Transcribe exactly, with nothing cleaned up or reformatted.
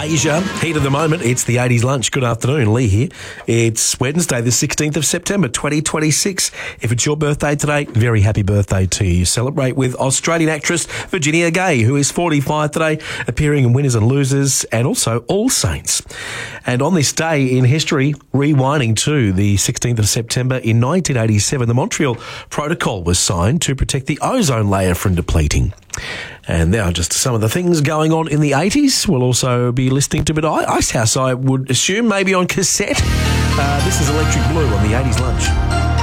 Asia. Heat of the moment, it's the eighties lunch. Good afternoon, Lee here. It's Wednesday, the sixteenth of September, twenty twenty-six. If it's your birthday today, very happy birthday to you. Celebrate with Australian actress Virginia Gay, who is forty-five today, appearing in Winners and Losers and also All Saints. And on this day in history, rewinding to the sixteenth of September in nineteen eighty-seven, the Montreal Protocol was signed to protect the ozone layer from depleting. And there are just some of the things going on in the eighties. We'll also be listening to a bit of Ice House, I would assume, maybe on cassette. Uh, this is Electric Blue on the eighties lunch.